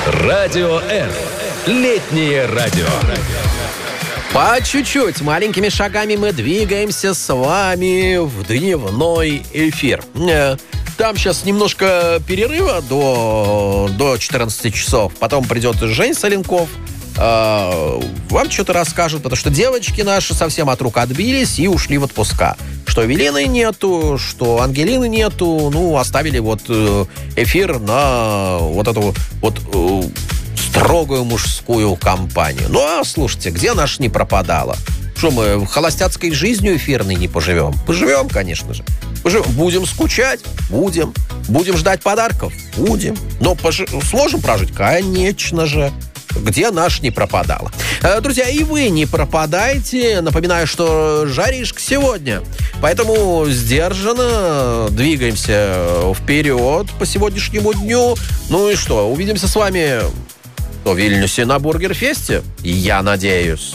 Радио Р. Летнее радио. По чуть-чуть, маленькими шагами мы двигаемся с вами в дневной эфир. Там сейчас немножко перерыва до 14 часов. Потом придет Жень Соленков. Вам что-то расскажут, потому что девочки наши совсем от рук отбились и ушли в отпуска. Что Велины нету, что Ангелины нету. Ну, оставили вот эфир на вот эту вот строгую мужскую компанию. Ну, а слушайте, где наша не пропадала? Что мы холостяцкой жизнью эфирной не поживем? Поживем, конечно же. Будем скучать? Будем. Будем ждать подарков? Будем. Но сможем прожить? Конечно же. Где наш не пропадала. Друзья, и вы не пропадайте. Напоминаю, что жаришка сегодня. Поэтому сдержанно двигаемся вперед по сегодняшнему дню. Ну и что, увидимся с вами в Вильнюсе на Бургерфесте? Я надеюсь.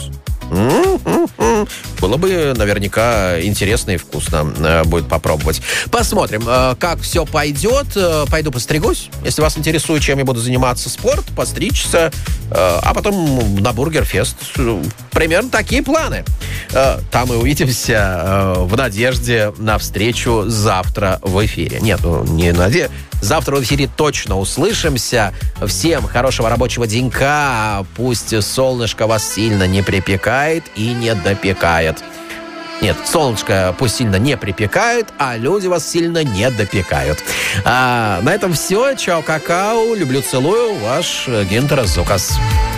Было бы наверняка интересно и вкусно будет попробовать. Посмотрим, как все пойдет. Пойду постригусь. Если вас интересует, чем я буду заниматься, спорт, постричься, а потом на Бургерфест. Примерно такие планы. Там мы увидимся в надежде на встречу завтра в эфире. Нет, не надеюсь. Завтра в эфире точно услышимся. Всем хорошего рабочего денька. Пусть солнышко вас сильно не припекает и не допекает. Нет, солнышко пусть сильно не припекает, а люди вас сильно не допекают. На этом все. Чао, какао. Люблю, целую. Ваш Гинтер Зукас.